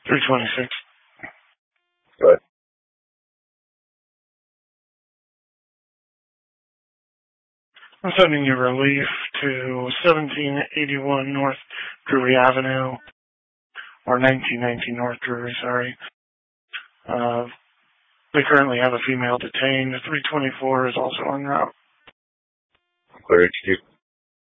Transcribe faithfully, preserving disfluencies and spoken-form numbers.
three twenty-six. Good. I'm sending you relief to seventeen eighty-one North Drury Avenue, or nineteen nineteen North Drury, sorry. Uh, they currently have a female detained. three twenty-four is also en route. Clear H Q.